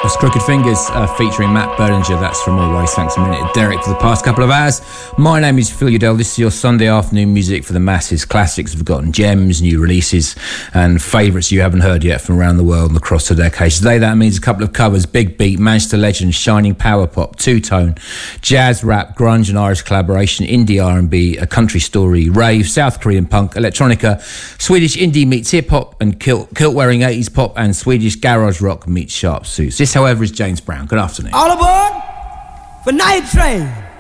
Crooked Fingers featuring Matt Berlinger. That's from Always. Thanks a minute, Derek, for the past couple of hours. My name is Phil Udell. This is your Sunday afternoon music for the masses. Classics, forgotten gems, new releases, and favourites you haven't heard yet from around the world and across the decades. Today that means a couple of covers: Big Beat, Manchester Legend, Shining Power Pop, two-tone, jazz, rap, grunge and Irish collaboration, indie R&B, a country story, rave, South Korean punk, electronica, Swedish indie meets hip-hop and kilt-wearing 80s pop, and Swedish garage rock meets sharp suits. This, however, is James Brown. Good afternoon. All aboard for Night Train.